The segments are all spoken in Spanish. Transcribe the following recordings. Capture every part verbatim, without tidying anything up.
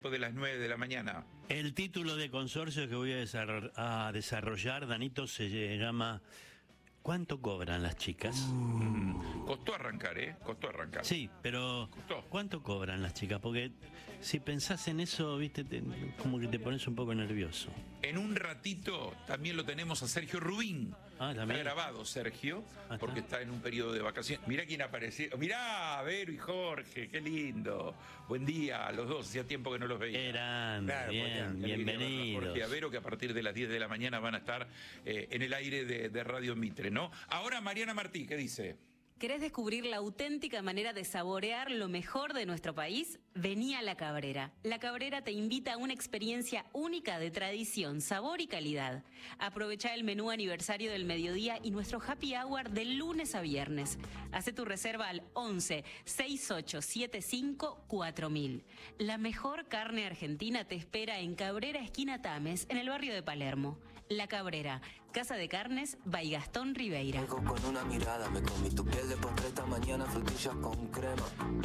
de las nueve de la mañana. El título de consorcio que voy a desarrollar, a desarrollar Danito, se llama ¿Cuánto cobran las chicas? Mm, costó arrancar, ¿eh? Costó arrancar. Sí, pero Costó. ¿cuánto cobran las chicas? Porque si pensás en eso, viste, te, como que te pones un poco nervioso. En un ratito también lo tenemos a Sergio Rubín. Ah, está también. grabado Sergio, Ah, porque está. está en un periodo de vacaciones. Mirá quién apareció. Mirá, Vero y Jorge, qué lindo. Buen día a los dos, hacía tiempo que no los veía. Eran, Claro, bien, qué alegría verlos, bienvenidos. Jorge y a Vero, que a partir de las diez de la mañana van a estar eh, en el aire de, de Radio Mitre, ¿no? Ahora Mariana Martí, ¿qué dice? ¿Querés descubrir la auténtica manera de saborear lo mejor de nuestro país? Vení a La Cabrera. La Cabrera te invita a una experiencia única de tradición, sabor y calidad. Aprovecha el menú aniversario del mediodía y nuestro happy hour de lunes a viernes. Hace tu reserva al once, sesenta y ocho setenta y cinco, cuatro mil. La mejor carne argentina te espera en Cabrera, esquina Tames, en el barrio de Palermo. La Cabrera, Casa de Carnes, by Gastón Ribeira. Con una mirada me comí tu piel de postre esta mañana, frutillas con crema.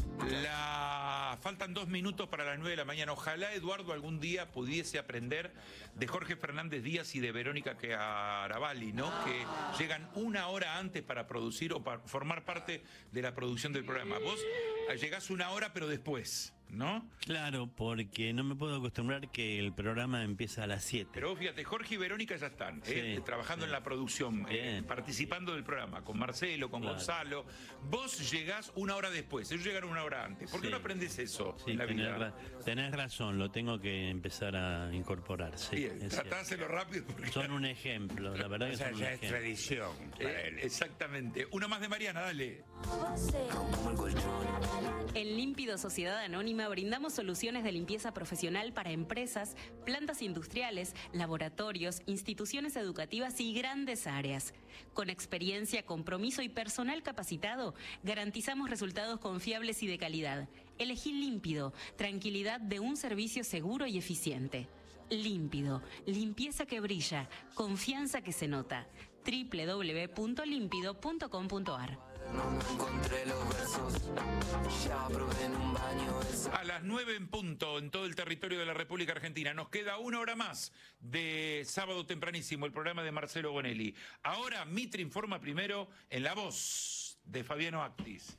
La... Faltan dos minutos para las nueve de la mañana. Ojalá Eduardo algún día pudiese aprender de Jorge Fernández Díaz y de Verónica Chiaravalli, ¿no? Que llegan una hora antes para producir o para formar parte de la producción del programa. Vos llegás una hora, pero después, ¿no? Claro, porque no me puedo acostumbrar que el programa empieza a las siete. Pero vos fíjate, Jorge y Verónica ya están Sí, eh, trabajando sí. en la producción, eh, Bien. participando del programa, con Marcelo, con Claro. Gonzalo. Vos llegás una hora después, ellos llegaron una hora antes. ¿Por qué Sí. no aprendes eso Sí, en la tenés, vida? ra- tenés razón, lo tengo que empezar a incorporar. Sí, Bien, es tratá de cierto. hacerlo rápido porque... Son un ejemplo, la verdad que O sea, son un ya es ejemplo. tradición para Eh, él. exactamente. Una más de Mariana, dale. Rompemos el colchón. En Límpido Sociedad Anónima brindamos soluciones de limpieza profesional para empresas, plantas industriales, laboratorios, instituciones educativas y grandes áreas. Con experiencia, compromiso y personal capacitado, garantizamos resultados confiables y de calidad. Elegí Límpido, tranquilidad de un servicio seguro y eficiente. Límpido, limpieza que brilla, confianza que se nota. doble u doble u doble u punto límpido punto com punto ar. No me encontré los versos. Ya probé en un baño esa. A las nueve en punto en todo el territorio de la República Argentina. Nos queda una hora más de sábado tempranísimo, el programa de Marcelo Bonelli. Ahora Mitre informa primero en la voz de Fabiano Actis.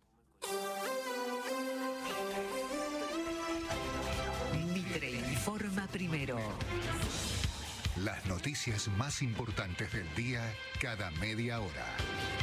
Mitre informa primero. Las noticias más importantes del día cada media hora.